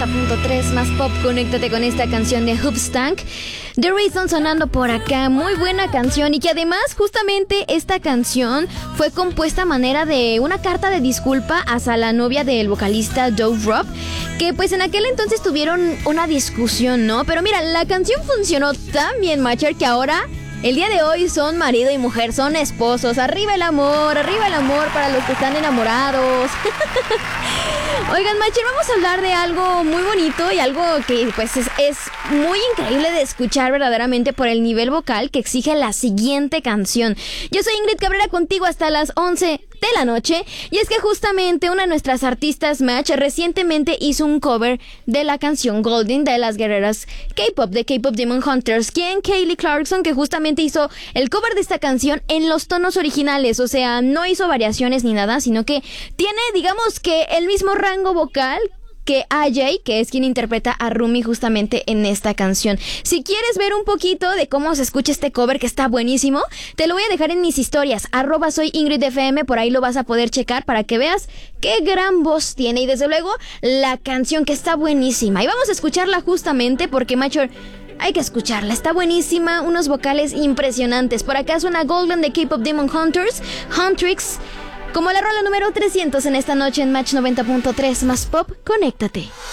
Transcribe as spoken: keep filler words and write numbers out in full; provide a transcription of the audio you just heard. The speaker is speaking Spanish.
noventa punto tres más pop. Conéctate con esta canción de Hoopstank. The Reason sonando por acá. Muy buena canción y que además justamente esta canción fue compuesta a manera de una carta de disculpa hacia la novia del vocalista Dove Robb, que pues en aquel entonces tuvieron una discusión, ¿no? Pero mira, la canción funcionó tan bien, Macher, que ahora el día de hoy son marido y mujer, son esposos. Arriba el amor, arriba el amor para los que están enamorados. Oigan, Macher, vamos a hablar de algo muy bonito y algo que pues es, es muy increíble de escuchar verdaderamente por el nivel vocal que exige la siguiente canción. Yo soy Ingrid Cabrera, contigo hasta las once de la noche, y es que justamente una de nuestras artistas, Match, recientemente hizo un cover de la canción Golden de las guerreras K-pop, de K-pop Demon Hunters, quien Kelly Clarkson, que justamente hizo el cover de esta canción en los tonos originales, o sea, no hizo variaciones ni nada, sino que tiene, digamos que el mismo rango vocal que A J, que es quien interpreta a Rumi justamente en esta canción. Si quieres ver un poquito de cómo se escucha este cover, que está buenísimo, te lo voy a dejar en mis historias, arroba soy Ingrid F M, por ahí lo vas a poder checar para que veas qué gran voz tiene y desde luego la canción, que está buenísima. Y vamos a escucharla justamente porque, Macho, hay que escucharla, está buenísima, unos vocales impresionantes. Por acá suena Golden de K-pop Demon Hunters, Huntrix, como la rola número trescientos en esta noche en Match noventa punto tres más pop. Conéctate.